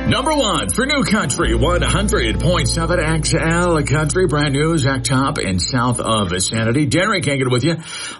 Number one for New Country, 100.7 XL Country, brand new, Zach Top in south of Sanity. Derek hanging with you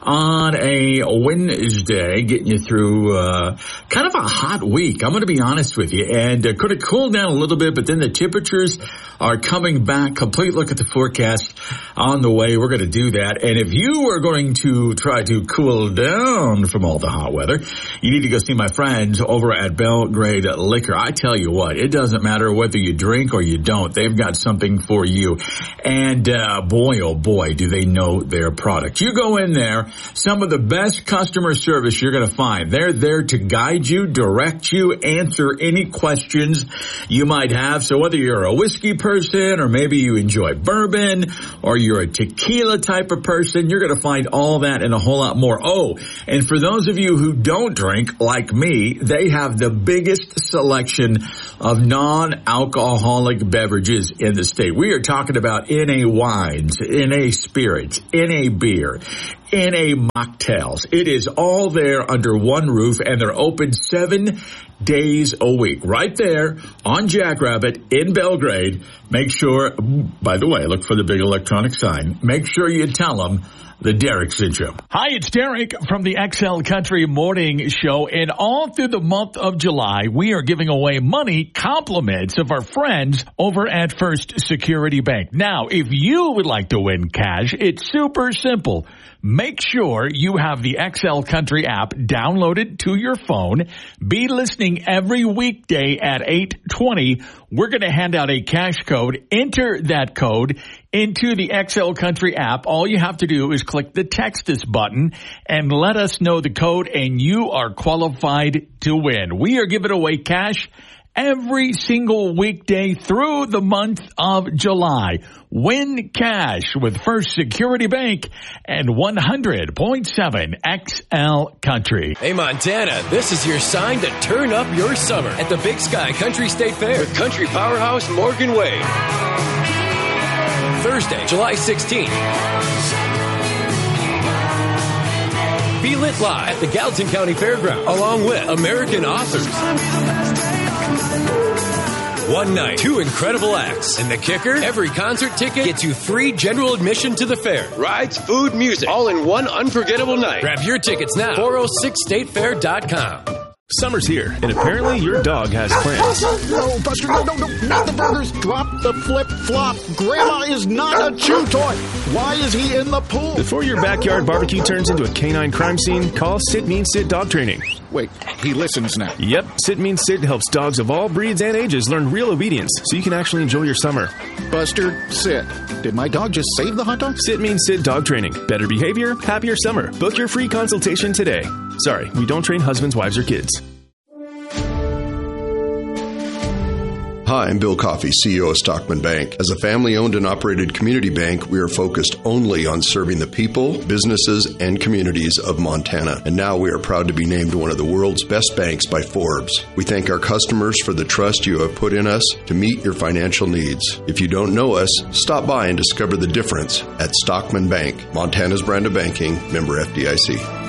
on a Wednesday, getting you through kind of a hot week. I'm going to be honest with you, and could have cooled down a little bit, but then the temperatures are coming back. Complete look at the forecast on the way. We're going to do that, and if you are going to try to cool down from all the hot weather, you need to go see my friends over at Belgrade Liquor. I tell you what, it doesn't matter whether you drink or you don't. They've got something for you. And boy, oh boy, do they know their product. You go in there, some of the best customer service you're going to find. They're there to guide you, direct you, answer any questions you might have. So whether you're a whiskey person or maybe you enjoy bourbon or you're a tequila type of person, you're going to find all that and a whole lot more. Oh, and for those of you who don't drink like me, they have the biggest selection of non-alcoholic beverages in the state. We are talking about NA wines, NA spirits, NA beer, NA mocktails. It is all there under one roof, and they're open 7 days a week. Right there on Jackrabbit in Belgrade. Make sure, by the way, look for the big electronic sign. Make sure you tell them the Derek sent you. Hi, it's Derek from the XL Country Morning Show. And all through the month of July, we are giving away money compliments of our friends over at First Security Bank. Now, if you would like to win cash, it's super simple. Make sure you have the XL Country app downloaded to your phone. Be listening every weekday at 8:20. We're going to hand out a cash code. Enter that code into the XL Country app. All you have to do is click the text us button and let us know the code, and you are qualified to win. We are giving away cash every single weekday through the month of July. Win cash with First Security Bank and 100.7 XL Country. Hey, Montana, this is your sign to turn up your summer at the Big Sky Country State Fair with country powerhouse Morgan Wade. Thursday, July 16th. Be lit live at the Gallatin County Fairgrounds along with American authors. One night, 2 incredible acts. And the kicker? Every concert ticket gets you free general admission to the fair. Rides, food, music, all in one unforgettable night. Grab your tickets now. 406statefair.com. Summer's here, and apparently your dog has plans. No, Buster, no, not the burgers. Drop the flip-flop. Grandma is not a chew toy. Why is he in the pool? Before your backyard barbecue turns into a canine crime scene, call Sit Means Sit Dog Training. Wait, he listens now. Yep, Sit Means Sit helps dogs of all breeds and ages learn real obedience so you can actually enjoy your summer. Buster, sit. Did my dog just save the hot dog? Sit Means Sit Dog Training. Better behavior, happier summer. Book your free consultation today. Sorry, we don't train husbands, wives, or kids. Hi, I'm Bill Coffey, CEO of Stockman Bank. As a family-owned and operated community bank, we are focused only on serving the people, businesses, and communities of Montana. And now we are proud to be named one of the world's best banks by Forbes. We thank our customers for the trust you have put in us to meet your financial needs. If you don't know us, stop by and discover the difference at Stockman Bank, Montana's brand of banking, member FDIC.